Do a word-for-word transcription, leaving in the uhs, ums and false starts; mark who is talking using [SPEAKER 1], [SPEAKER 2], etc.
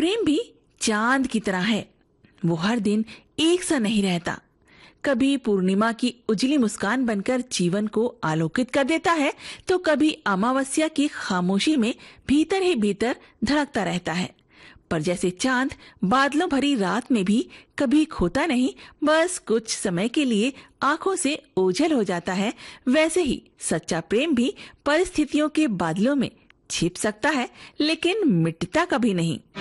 [SPEAKER 1] प्रेम भी चांद की तरह है, वो हर दिन एक सा नहीं रहता। कभी पूर्णिमा की उजली मुस्कान बनकर जीवन को आलोकित कर देता है, तो कभी अमावस्या की खामोशी में भीतर ही भीतर धड़कता रहता है। पर जैसे चांद बादलों भरी रात में भी कभी खोता नहीं, बस कुछ समय के लिए आंखों से ओझल हो जाता है, वैसे ही सच्चा प्रेम भी परिस्थितियों के बादलों में छिप सकता है, लेकिन मिटता कभी नहीं।